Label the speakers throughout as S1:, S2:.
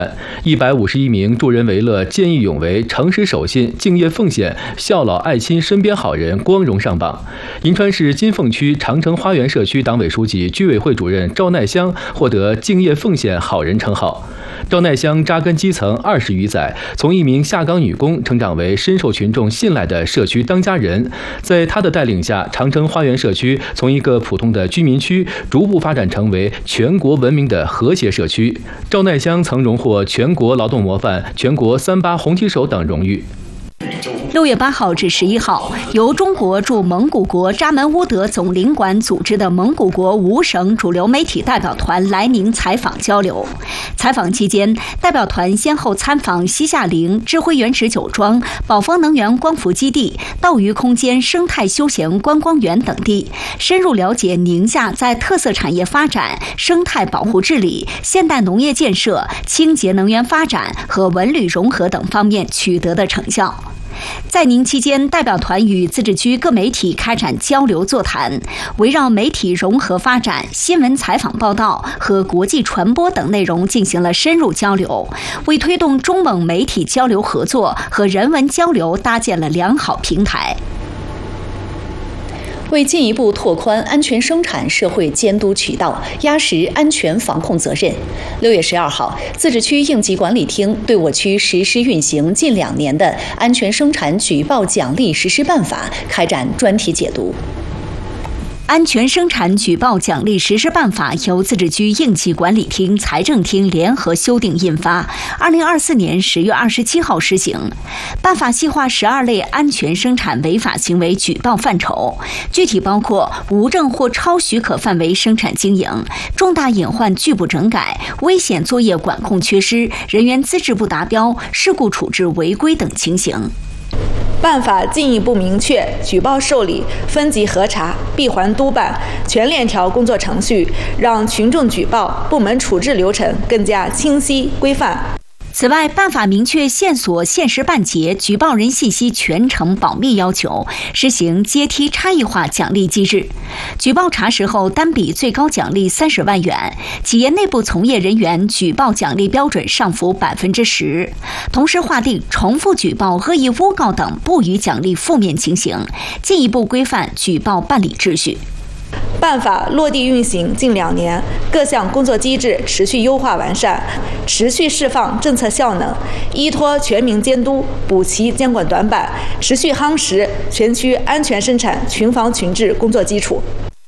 S1: 151名助人为乐、见义勇为、诚实守信、敬业奉献、孝老爱亲身边好人光荣上榜。银川市金凤区长城花园社区党委书记、居委会主任赵乃香获得敬业奉献好人称号。赵乃香扎根基层20余载，从一名下岗女工成长为深受群众信赖的社区当家人。在她的带领下，长城花园社区从一个普通的居民区逐步发展成为全国闻名的和谐社区。赵乃香曾荣获全国劳动模范、全国3·8红旗手等荣誉。
S2: 6月8号至11号，由中国驻蒙古国扎门乌德总领馆组织的蒙古国5省主流媒体代表团来宁采访交流。采访期间，代表团先后参访西夏陵、智辉原始酒庄、宝丰能源光伏基地、道鱼空间生态休闲观光园等地，深入了解宁夏在特色产业发展、生态保护治理、现代农业建设、清洁能源发展和文旅融合等方面取得的成效。在宁期间，代表团与自治区各媒体开展交流座谈，围绕媒体融合发展、新闻采访报道和国际传播等内容进行了深入交流，为推动中蒙媒体交流合作和人文交流搭建了良好平台。
S3: 为进一步拓宽安全生产社会监督渠道，压实安全防控责任，6月12号，自治区应急管理厅对我区实施运行近2年的安全生产举报奖励实施办法开展专题解读。
S2: 安全生产举报奖励实施办法由自治区应急管理厅、财政厅联合修订印发，2024年10月27号施行。办法细化12类安全生产违法行为举报范畴，具体包括无证或超许可范围生产经营、重大隐患拒不整改、危险作业管控缺失、人员资质不达标、事故处置违规等情形。
S4: 办法进一步明确举报受理、分级核查、闭环督办全链条工作程序，让群众举报、部门处置流程更加清晰规范。
S2: 此外，办法明确线索限时办结、举报人信息全程保密要求，实行阶梯差异化奖励机制。举报查实后，单笔最高奖励30万元，企业内部从业人员举报奖励标准上浮10%。同时划定重复举报、恶意诬告等不予奖励负面情形，进一步规范举报办理秩序。
S4: 办法落地运行近2年，各项工作机制持续优化完善，持续释放政策效能，依托全民监督补齐监管短板，持续夯实全区安全生产群防群治工作基础。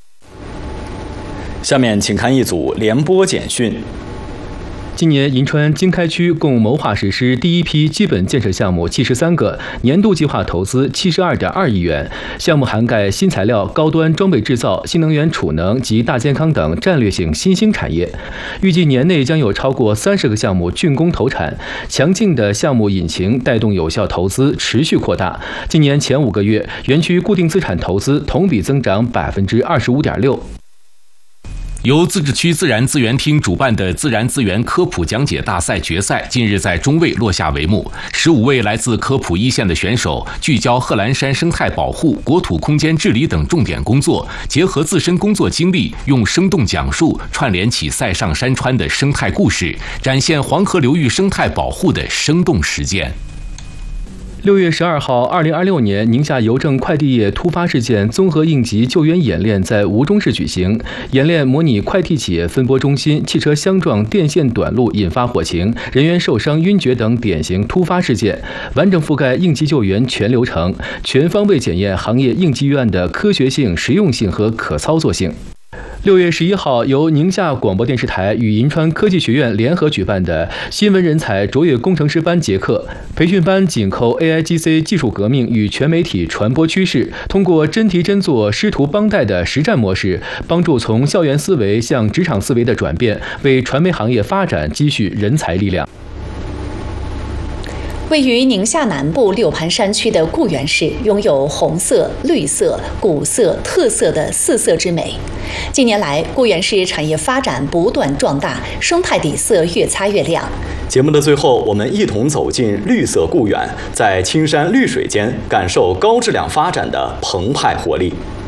S5: 下面请看一组联播简讯。
S1: 今年银川经开区共谋划实施第一批基本建设项目73个，年度计划投资72.2亿元。项目涵盖新材料、高端装备制造、新能源储能及大健康等战略性新兴产业。预计年内将有超过30个项目竣工投产。强劲的项目引擎带动有效投资持续扩大。今年前5个月，园区固定资产投资同比增长25.6%。
S6: 由自治区自然资源厅主办的自然资源科普讲解大赛决赛近日在中卫落下帷幕。15位来自科普一线的选手聚焦贺兰山生态保护、国土空间治理等重点工作，结合自身工作经历，用生动讲述串联起塞上山川的生态故事，展现黄河流域生态保护的生动实践。
S1: 6月12号，2026年宁夏邮政快递业突发事件综合应急救援演练在吴中市举行。演练模拟快递企业分拨中心汽车相撞、电线短路引发火情、人员受伤、晕厥等典型突发事件，完整覆盖应急救援全流程，全方位检验行业应急预案的科学性、实用性和可操作性。6月11号，由宁夏广播电视台与银川科技学院联合举办的新闻人才卓越工程师班结课，培训班紧扣 AIGC 技术革命与全媒体传播趋势，通过真题真做、师徒帮带的实战模式，帮助从校园思维向职场思维的转变，为传媒行业发展积蓄人才力量。
S3: 位于宁夏南部六盘山区的固原市，拥有红色、绿色、古色、特色的4色之美。近年来，固原市产业发展不断壮大，生态底色越擦越亮。
S5: 节目的最后，我们一同走进绿色固原，在青山绿水间感受高质量发展的澎湃活力。